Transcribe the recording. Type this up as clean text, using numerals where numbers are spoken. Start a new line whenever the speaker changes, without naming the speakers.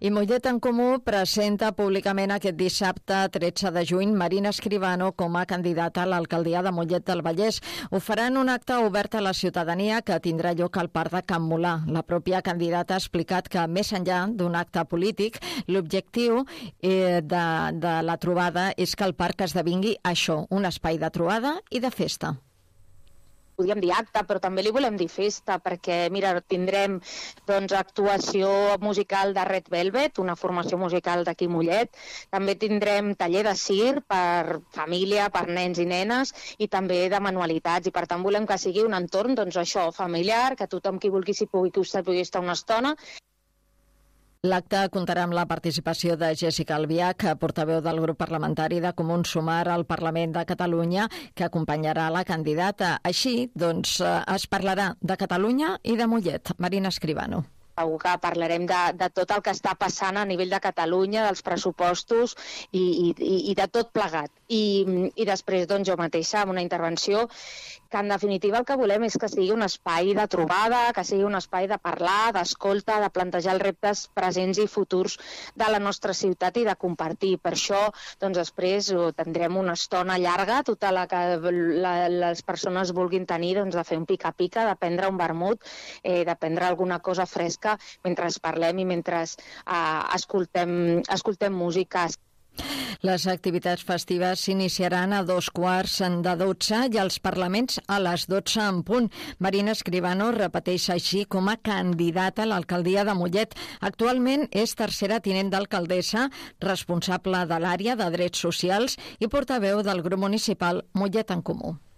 I Mollet en Comú presenta públicament aquest dissabte 13 de juny Marina Escribano com a candidata a l'alcaldia de Mollet del Vallès. Ho farà en un acte obert a la ciutadania que tindrà lloc al Parc de Can Molà. La pròpia candidata ha explicat que, més enllà d'un acte polític, l'objectiu de la trobada és que el parc esdevingui això, un espai de trobada i de festa.
Podríem dir acte, però també li volem dir festa, perquè, mira, tindrem actuació musical de Red Velvet, una formació musical d'aquí Mollet, també tindrem taller de circ per família, per nens i nenes, i també de manualitats, i per tant volem que sigui un entorn, això, familiar, que tothom qui vulgui s'hi pugui estar una estona.
L'acte comptarà amb la participació de Jessica Albiach, portaveu del grup parlamentari de Comuns Sumar al Parlament de Catalunya, que acompanyarà la candidata. Així, es parlarà de Catalunya i de Mollet. Marina Escribano.
Segur que parlarem de tot el que està passant a nivell de Catalunya, dels pressupostos i de tot plegat. I després, jo mateixa, amb una intervenció que en definitiva el que volem és que sigui un espai de trobada, que sigui un espai de parlar, d'escolta, de plantejar els reptes presents i futurs de la nostra ciutat i de compartir. Per això, després tindrem una estona llarga, tota la que les persones vulguin tenir, de fer un pica-pica, de prendre un vermut, de prendre alguna cosa fresca mentre parlem i mentre escoltem música.
Les activitats festives s'iniciaran a 11:45 i els parlaments a les 12 en punt. Marina Escribano repeteix així com a candidata a l'alcaldia de Mollet. Actualment és tercera tinent d'alcaldessa, responsable de l'àrea de drets socials i portaveu del grup municipal Mollet en Comú.